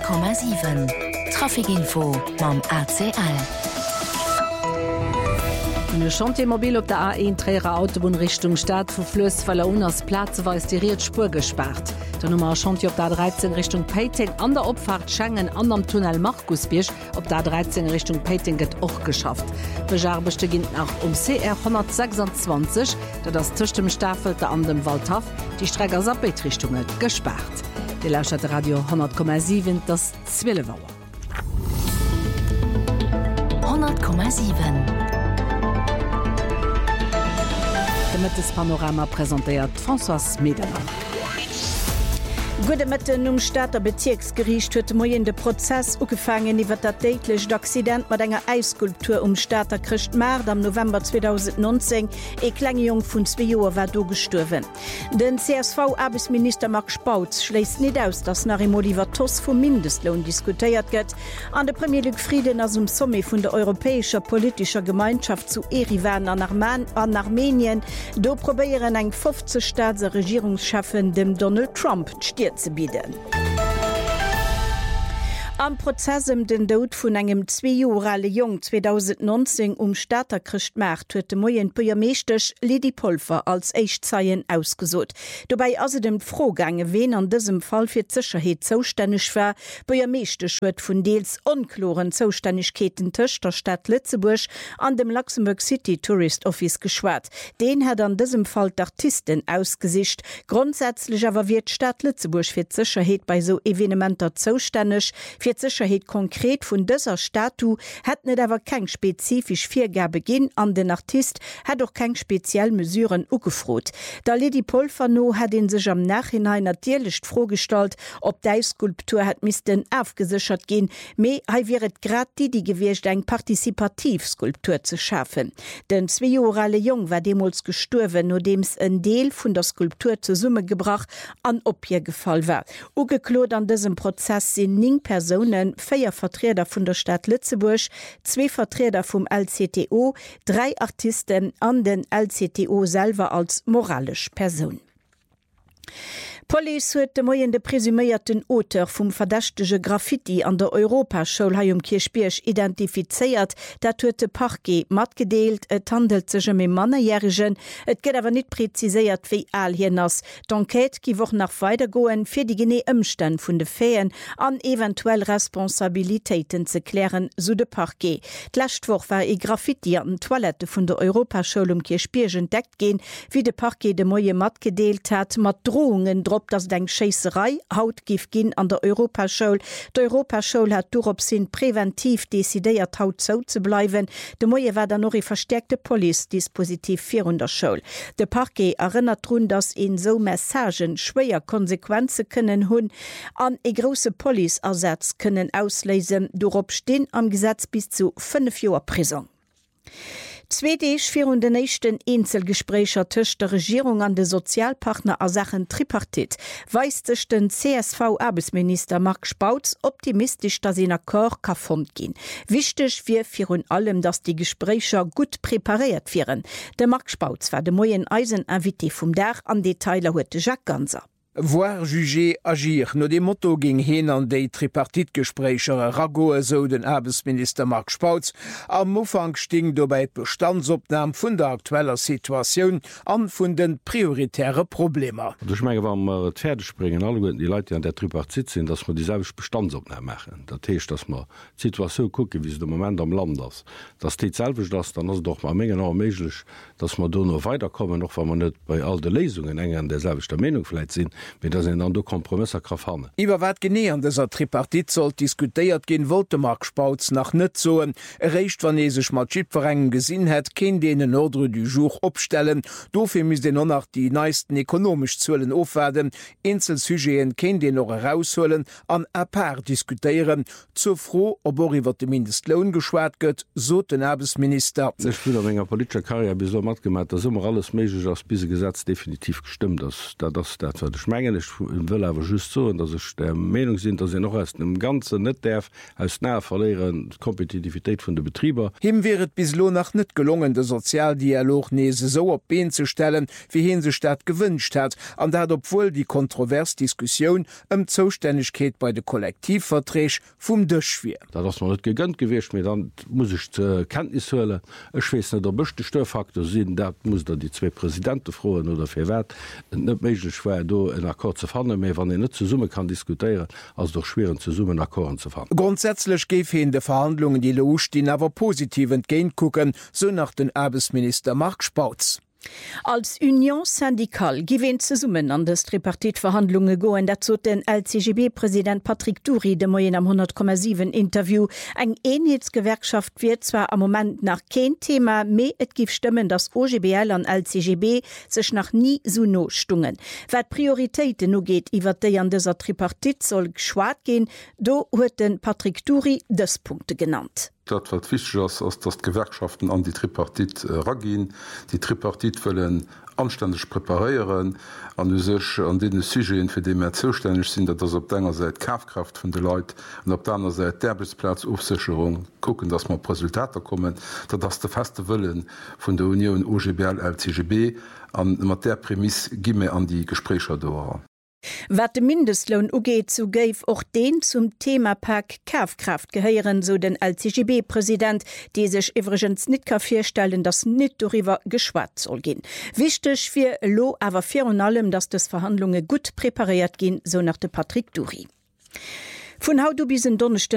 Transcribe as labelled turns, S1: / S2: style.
S1: 100,7 Trafikinfo mam ACL.
S2: E Chantiermobil op der A1 träer Autobahn Richtung Stadt vu Flöss weil unners Platz war istiert Spur gespart. Der Nummer Chantier op der 13 Richtung Peiting an der Opfahrt Schengen an am Tunnel Markusbiersch op der 13 Richtung Peiting get och geschafft. Bejarbechte ginnt nach CR 126, dat das Tisch dem Staffelte an dem Waldhaf die Streckers Abbeitrichtungen gespart. Die Lauscher Radio 100,7 das Zwillewauer.
S1: 100,7
S2: Damit das Panorama präsentiert François Medener.
S3: Gude Mëtten Staater Bezirksgericht huet moien de Prozess ugefangen iwwer dat déitlech d'Accident mat enger Eisskulptur Staater Christ Mard am November 2019 e Kklengejung vun 2 Joer war do gesturwen. Den CSV-Arbeitsminister Mark Spautz schläist net aus, dats nach Oliver Toss vum Mindestlohn diskutéiert gëtt. An de Premier Luc Frieden ass Somme vun der Europäischer Politischer Gemeinschaft zu Erivan an Armenien do probéieren eng 15 Staatse Regierungsschaffen dem Donald Trump zu bieten. Am Prozessem den Dod vun engem 2-jorale Jong 2019 Staater Christ Mard huet de Moien Bürgermeesterch Lidi Polfer als Eichzeien ausgesot. Dobei as dem Frohgange wen an diesem Fall fir Sicherheet zoustännech war, Bürgermeesterch huet vun deels onkloren Zoustännigkeeten Tisch der Stadt Lützeburg an dem Luxemburg City Tourist Office geschwart. Den hat an diesem Fall d'Artisten ausgesicht. Grundsätzlich aber wird Stadt Lützeburg fir Sicherheet bei so Evenementer zoustännech. Für Sicherheit konkret vun dëser Statu hat net awer keng spezifisch Viergabe gin an den Artist hat doch keng speziell Mesuren ugefrot. Da Lidi Polferno hat den sech am Nachhinein natierlicht frohgestalt, ob dei Skulptur hat missten aufgesichert gin, méi ha wäret grad die gewircht eng Partizipativskulptur zu schaffen. Den 2-jorale Jong war demols gesturwen, no dems en Deel vun der Skulptur zur Summe gebracht an op ihr gefall war. Ugeklot an diesem Prozess sind 9 Personen, 4 Vertreter vun der Stadt Lützeburg, 2 Vertreter vom LCTO, 3 Artisten an den LCTO selber als moralisch Person. Police huet de moien de presumierten Autor vum verdächtege Graffiti an der Europaschule ha Kirchbiersch identifizeiert, dat huet de Parquet matgedeelt, et handelt sech mé Mannerjährigen, et gët awer net preziséiert wie all hinners. D'Enquête gi woch nach weitergoen fir die genee Ëmstän vun de Féen an eventuell Responsabilitéiten ze klären, so de Parquet. D'Lächtwoch war e Graffiti an Toilette vun der Europaschule Kirchbiersch entdeckt gin, wie de Parquet de moie matgedeelt hat, mat Drohungen ob das denk Scheisserei haut gif gin an der Europaschule. Der Europaschule hat durop sinn präventiv desideiert haut zo zu bleiben. De Moie war dann noch e verstärkte Police-Dispositiv 400 Schule. De Parquet erinnert run, dass in so Messagen schwer Konsequenze können hunn an e große Policeersatz können auslesen, durop stehen am Gesetz bis zu 5 Jahre Prison. Zwedeich fir den nächsten Einzelgesprächer tisch der Regierung an de Sozialpartner a Sachen Tripartit weist sich den CSV-Arbeitsminister Mark Spautz optimistisch, dass in Akkor ka fond gin. Wichtig wie fir allem, dass die Gesprächer gut präpariert wären. Der Mark Spautz war de moyen Eiseninvité vum Dach an Detailer huete Jacques Ganser.
S4: Voir, juger, agir. No de Motto ging hin an déi Tripartitgesprächer Ragoe so den Arbeitsminister Mark Spautz. Am Ufang sting dobei Bestandsopnahme vun der aktueller Situation an vun den prioritäre Probleme.
S5: Duch menge war Pferde springen alle die Leute an der Tripartit sind, dass man dieselbe Bestandsopnahme machen. Dat heißt, dass man Situation gucke, wie es dem Moment am Land ist. Das steht selbst das, dann ist doch mal Menge noch möglich, dass man do noch weiterkommen, noch wenn man nicht bei all den Lesungen eng an derselbe Meinung vielleicht sind. Wie das in andere Kompromisse kraft haben.
S4: Iwer wat gene an dieser Tripartit soll diskutiert gehen, wollte Mark Spautz nach net soen. Erreicht vanesisch mat Chipverengen gesinn het, ken denen Ordre du jour opstellen. Dofir mis den noch nach die neisten ekonomisch zuelen ofwerden. Inselsugen ken den noch herausholen, an apart diskutieren. Zu froh, ob iwwer de Mindestlohn geschwert gött, so den Arbeitsminister.
S5: Ich fühle enger politischer Karriere bis so mat gemacht, dass immer alles méigch aus bis Gesetz definitiv gestimmt, das schmeckt. mengen ich will aber just so dass ich der Meinung sind, dass sie noch erst im ganzen net darf als nahe verlieren Kompetitivität von der Betrieber.
S4: Him wäret bislo nach net gelungen, de Sozialdialog nese so op Been zu stellen, wie hin se Staat gewünscht hat, an dat obwohl die Kontroversdiskussion Zuständigkeit bei de Kollektivvertrag vum Dëchschwir.
S5: Da das man net gegönnt gewichtcht mir dann muss ich Kenntnishöle Schwe der beste Störfaktor sinn, dat muss da die zwei Präsidenten frohen oder fir wert net méschwer do en Akkor ze fannen méi wann net zu Summe kann diskutieren als doch schweren zu Summen Akkoren zu fahren.
S4: Grundsätzlich geif hin de Verhandlungen die Louch die nawer positiv entgehen kucken, so nach den Erbesminister Mark Spautz.
S3: Als Union syndikal gewinnt ze summen an des Tripartitverhandlungen goen, dat zo den LCGB-Präsident Patrick Turi de Moyen am 100,7 Interview eng Eenheitsgewerkschaft wird zwar am moment nach kein Thema me et gif stimmen, dass OGBL an LCGB sech nach nie so no stungen. Wat Prioritäten no geht iwwer de an dieser Tripartit soll geschwaart gehen, do huet den Patrick Turi des Punkte genannt.
S6: Dat wat fisch ass dat Gewerkschaften an die Tripartit ragin, die Tripartit wëllen anständig preparieren an sech an de Sygéen fir de zuständig sind, dat op denger seit Kafkraft vun de Leiit an op deiner seit Derbesplatz Ofsicherung gucken, dass man Resultater kommen, dat das de feste Wëllen vun der Union OGBL LCGB an mat der Prämis gimme an die Gesprächer doer.
S3: Wat de Mindestlohn ugeet, so geif och den zum Themapack Kafkraft geheieren, so den LCGB-Präsident, die sech iwregens net ka firstellen, dass net darüber geschwat soll gin. Wichtech fir lo awer fir an allem, dass des Verhandlungen gut präpariert gin, so nach de Patrick Turi. Von haut bis Donnerstag